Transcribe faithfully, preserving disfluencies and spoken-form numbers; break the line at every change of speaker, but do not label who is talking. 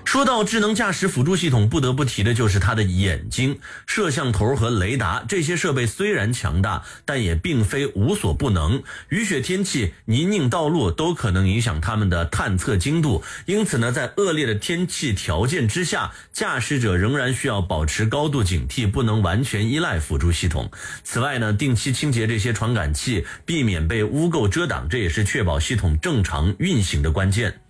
说到智能驾驶辅助系统，不得不提的就是它的眼睛、摄像头和雷达。这些设备虽然强大，但也并非无所不能。雨雪天气、泥泞道路都可能影响它们的探测精度，因此呢，在恶劣的天气条件之下，驾驶者仍然需要保持高度警惕，不能完全依赖辅助系统。此外呢，定期清洁这些传感器，避免被污垢遮挡，这也是确保系统正常运行的关键。